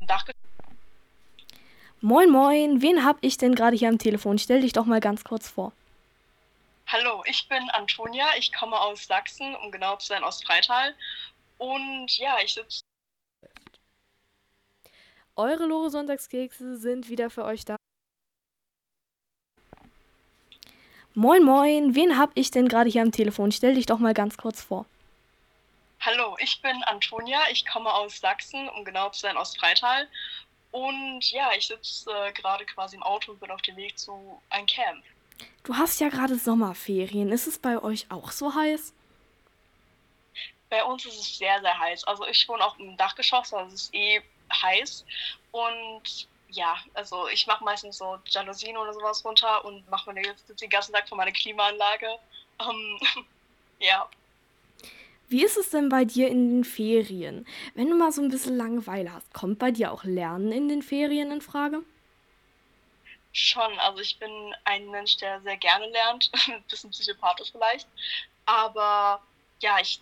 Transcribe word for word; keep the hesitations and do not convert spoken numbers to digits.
Dach. Moin Moin, wen hab ich denn gerade hier am Telefon? Stell dich doch mal ganz kurz vor. Hallo, ich bin Antonia, ich komme aus Sachsen, um genau zu sein, aus Freital. Und ja, ich sitze. Eure Lore Sonntagskekse sind wieder für euch da. Moin Moin, wen hab ich denn gerade hier am Telefon? Stell dich doch mal ganz kurz vor. Hallo, ich bin Antonia, ich komme aus Sachsen, um genau zu sein, aus Freital. Und ja, ich sitze äh, gerade quasi im Auto und bin auf dem Weg zu einem Camp. Du hast ja gerade Sommerferien. Ist es bei euch auch so heiß? Bei uns ist es sehr, sehr heiß. Also ich wohne auch im Dachgeschoss, also es ist eh heiß. Und ja, also ich mache meistens so Jalousien oder sowas runter und mache mir jetzt den ganzen Tag von meiner Klimaanlage. Ähm, ja, Wie ist es denn bei dir in den Ferien? Wenn du mal so ein bisschen Langeweile hast, kommt bei dir auch Lernen in den Ferien in Frage? schon. Also ich bin ein Mensch, der sehr gerne lernt. Ein bisschen psychopathisch vielleicht. Aber ja, ich